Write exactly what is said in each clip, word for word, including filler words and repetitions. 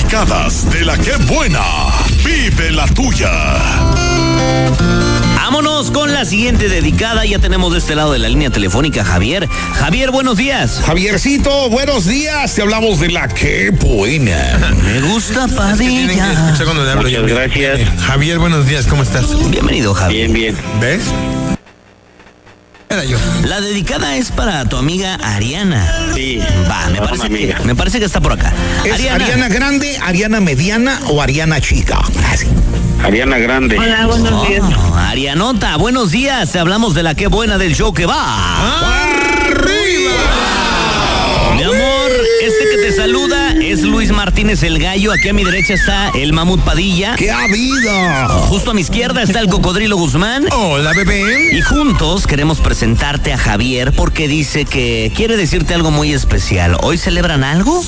dedicadas de la que buena. Vive la tuya. Vámonos con la siguiente dedicada. Ya tenemos de este lado de la línea telefónica Javier. Javier, buenos días. Javiercito, buenos días. Te hablamos de la que buena. Me gusta Padilla. Es que cuando le hablo Muchas yo. gracias. Eh, Javier, buenos días, ¿cómo estás? Bienvenido, Javier. Bien, bien. ¿Ves? Era yo. La dedicada es para tu amiga Ariana. Sí. Va, me Una parece, amiga. que, me parece que está por acá. ¿Es Ariana. Grande, Ariana Mediana o Ariana Chica? Así. Ariana Grande. Hola, buenos días. Oh, Arianota, buenos días. Te hablamos de la que buena del show que va. ¡Arriba! Mi amor, este que te saluda es Luis Martínez el Gallo. Aquí a mi derecha está el Mamut Padilla. ¡Qué ha habido! Justo a mi izquierda está el Cocodrilo Guzmán. Hola, bebé. Y juntos queremos presentarte a Javier porque dice que quiere decirte algo muy especial. ¿Hoy celebran algo?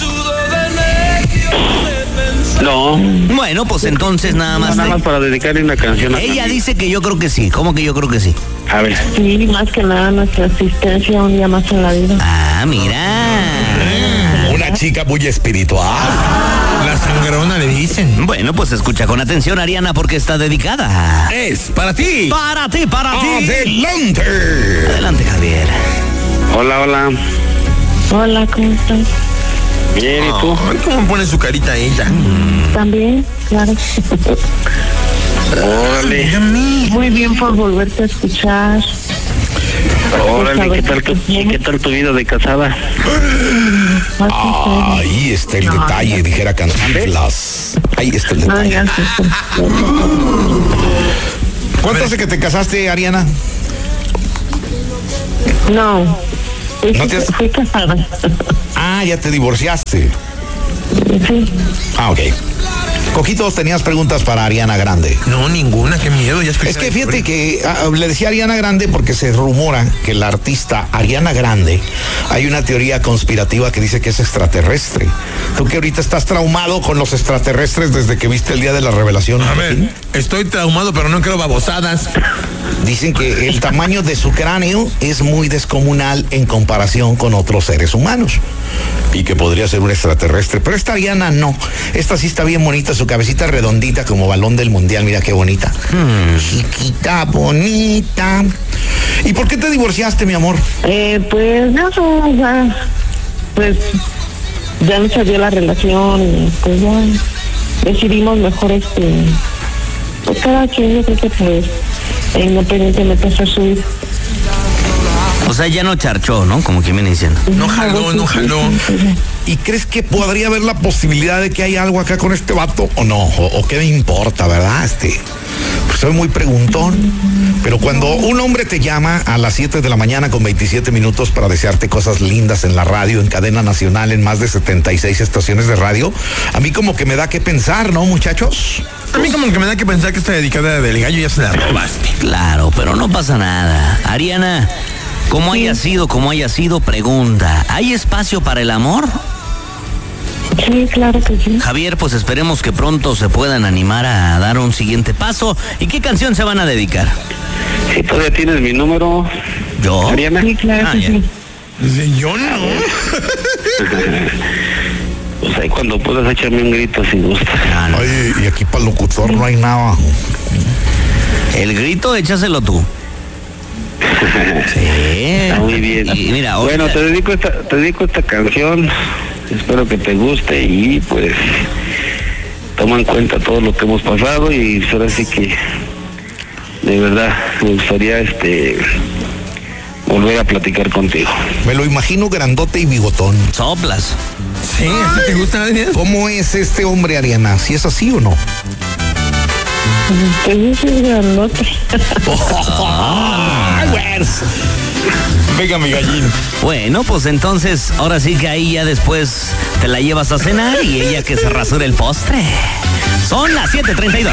No. Bueno, pues entonces nada más. Nada te- más para dedicarle una canción a Ella mi dice que yo creo que sí. ¿Cómo que yo creo que sí? amiga. A ver. Sí, más que nada nuestra asistencia un día más en la vida. Ah, mira. Una chica muy espiritual. La sangrona le dicen. Bueno, pues escucha con atención, Ariana, porque está dedicada. Es para ti. Para ti, para ti. ¡Adelante! Adelante, Javier. Hola, hola. Hola, ¿cómo estás? Bien, ¿y tú? Ay, ¿cómo pone su carita ella? También, claro. Órale. Muy bien por volverte a escuchar. Órale, ¿qué tal, tu, ¿qué tal tu vida de casada? Más Ahí está el detalle, dijera Cantinflas. Ahí está el No detalle. digas eso. ¿Cuánto hace que te casaste, Ariana? No. Fui, ¿No te has- fui casada. Ah, ya te divorciaste. Sí. Ah, ok. Coquitos, tenías preguntas para Ariana Grande. No, ninguna, qué miedo. Ya escuché Es que la fíjate historia. que ah, le decía Ariana Grande porque se rumora que la artista Ariana Grande, hay una teoría conspirativa que dice que es extraterrestre. Tú que ahorita estás traumado con los extraterrestres desde que viste el día de la revelación. A ver, estoy traumado, pero no creo babosadas. Dicen que el tamaño de su cráneo es muy descomunal en comparación con otros seres humanos y que podría ser un extraterrestre. Pero esta Ariana no. Esta sí está bien bonita, su cabecita redondita como balón del mundial. Mira qué bonita. Chiquita, bonita. ¿Y por qué te divorciaste, mi amor? Eh, pues ya, so- ya, pues ya no salió la relación y pues ya decidimos mejor este, pues cada quien yo creo que pues independientemente hacer su vida. O sea, ya no charchó, ¿no? Como que viene diciendo. No jaló, no jaló. ¿Y crees que podría haber la posibilidad de que hay algo acá con este vato o no? ¿O, o qué me importa, verdad? Este, pues soy muy preguntón. Pero cuando un hombre te llama a las siete de la mañana con veintisiete minutos para desearte cosas lindas en la radio, en cadena nacional, en más de setenta y seis estaciones de radio, a mí como que me da que pensar, ¿no, muchachos? A mí como que me da que pensar que esta dedicada del gallo ya se la robaste. Claro, pero no pasa nada. Ariana, como haya sido, como haya sido, pregunta. ¿Hay espacio para el amor? Sí, claro que sí. Javier, pues esperemos que pronto se puedan animar a dar un siguiente paso. ¿Y qué canción se van a dedicar? Si todavía tienes mi número, ¿Yo? Ariana. Sí, claro Ah, que ya. sí. Dice, yo no. Pues ahí cuando puedas echarme un grito si gustas. Ah, no. Oye, y aquí para el locutor no hay nada. El grito, échaselo tú. Sí. Está muy bien. Y mira, Bueno, ahorita- te dedico esta, te dedico esta canción. Espero que te guste y pues toma en cuenta todo lo que hemos pasado y ahora sí que de verdad me gustaría este volver a platicar contigo. Me lo imagino grandote y bigotón. soplas. Sí, ¿así te gusta, Daniel? ¿Cómo es este hombre, Ariana? ¿Si es así o no? Pues yo soy grandote. Ay, pues. Venga, mi gallín. Bueno, pues entonces, ahora sí que ahí ya después te la llevas a cenar y ella que se rasure el postre. Son las siete treinta y dos.